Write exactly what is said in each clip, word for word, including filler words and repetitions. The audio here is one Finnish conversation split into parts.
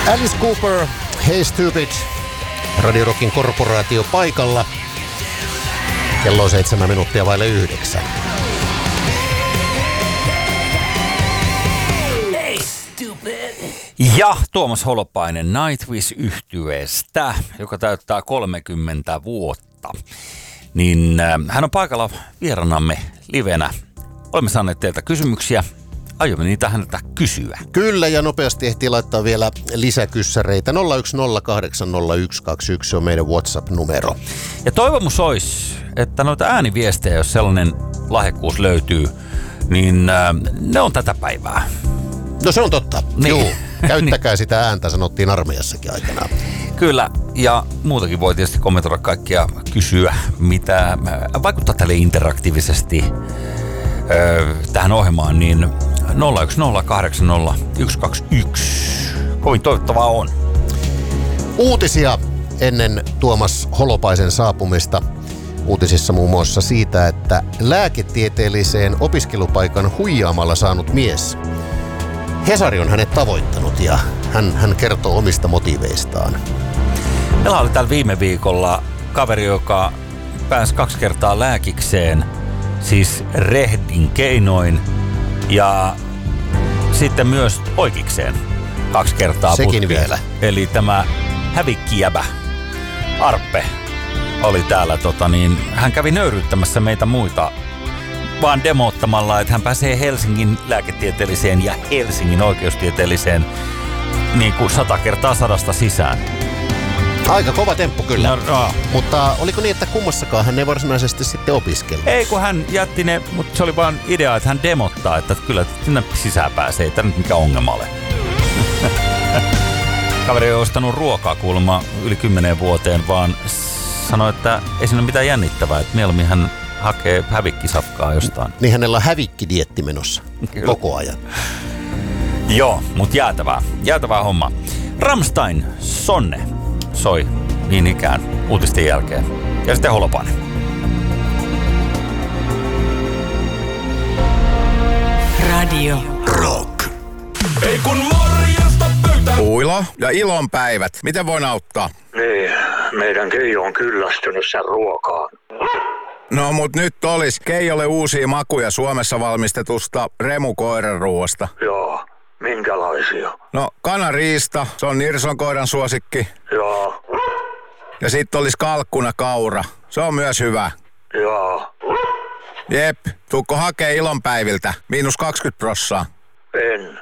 Alice Cooper, Hey Stupid, Radio Rockin korporaatio paikalla. Kello on seitsemän minuuttia vaille yhdeksän. Hey Stupid. Ja Tuomas Holopainen Nightwish-yhtyeestä, joka täyttää kolmekymmentä vuotta. Niin äh, hän on paikalla vieranamme livenä. Olemme saaneet teiltä kysymyksiä. Aiomme niitä häneltä kysyä. Kyllä, ja nopeasti ehtii laittaa vielä lisäkyssäreitä. nolla yksi nolla kahdeksan nolla yksi kaksi yksi on meidän WhatsApp-numero. Ja toivomus olisi, että noita ääniviestejä, jos sellainen lahjakkuus löytyy, niin äh, ne on tätä päivää. No se on totta. Niin. Joo, käyttäkää sitä ääntä, sanottiin armeijassakin aikanaan. Kyllä, ja muutakin voi tietysti kommentoida kaikkia, kysyä, mitä vaikuttaa tälle interaktiivisesti öö, tähän ohjelmaan, niin nolla yksi nolla kahdeksan nolla yksi kaksi yksi. Kovin toivottavaa on. Uutisia ennen Tuomas Holopaisen saapumista. Uutisissa muun muassa siitä, että lääketieteelliseen opiskelupaikan huijaamalla saanut mies. Hesari on hänet tavoittanut ja hän, hän kertoo omista motiiveistaan. Meillä oli täällä viime viikolla kaveri, joka pääsi kaksi kertaa lääkikseen, siis rehdin keinoin, ja sitten myös oikeikseen kaksi kertaa Sekin putkeen. vielä. Eli tämä hävikkijäbä Arppe oli täällä, tota niin, hän kävi nöyryyttämässä meitä muita vaan demoottamalla, että hän pääsee Helsingin lääketieteelliseen ja Helsingin oikeustieteelliseen niin kuin sata kertaa sadasta sisään. Aika kova temppu kyllä. No, no. Mutta oliko niin, että kummassakaan hän ei varsinaisesti sitten opiskellut? Ei, kun hän jätti ne, mutta se oli vaan idea, että hän demottaa, että kyllä sinne sisään pääsee, ei tämä nyt mikään ongelma ole. Kaveri on ostanut ruokaa kuulemma yli kymmeneen vuoteen, vaan sanoi, että ei siinä ole mitään jännittävää, että mieluummin hän hakee hävikkisafkaa jostain. Niin hänellä on hävikkidietti menossa kyllä. Koko ajan. Joo, mutta jäätävää. Jäätävää homma. Rammstein, Sonne soi niin ikään uutisten jälkeen. Ja sitten Holopainen. Radio Rock. Ei kun morjesta pöytään. Uilo ja ilonpäivät. Miten voin auttaa? Niin, meidän Keijo on kyllästynyt sen ruokaan. No mut nyt olis Keijolle uusia makuja Suomessa valmistetusta remukoiranruoasta. Joo, minkälaisia? No kanariista, se on Nirson koiran suosikki. Joo. Ja sit olis kalkkuna kaura, se on myös hyvä. Joo. Jep, tuukko hakee ilonpäiviltä, miinus kaksikymmentä prossaa. En.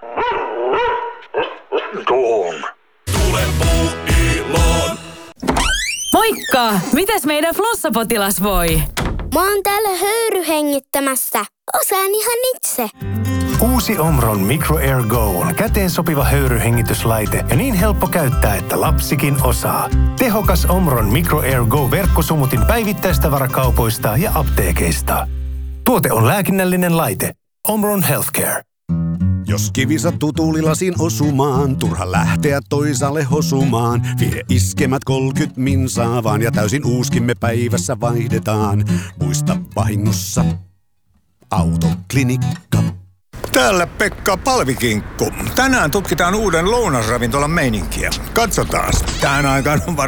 Tuun. Tule puu iloon. Moikka! Mitäs meidän flussapotilas voi? Mä oon täällä höyryhengittämässä. Osaan ihan itse. Uusi Omron Micro Air Go on käteen sopiva höyryhengityslaite ja niin helppo käyttää, että lapsikin osaa. Tehokas Omron Micro Air Go verkkosumutin päivittäistavarakaupoista ja apteekeista. Tuote on lääkinnällinen laite. Omron Healthcare. Jos kivi sattuu tuulilasin osumaan, turha lähteä toisaalle hosumaan. Vie iskemät kolkyt minsaa vaan ja täysin uuskimme päivässä vaihdetaan. Muista vahingossa Autoklinikka. Täällä Pekka Palvikinkku. Tänään tutkitaan uuden lounasravintolan meininkiä. Katsotaan. Tähän aikaan on varmaan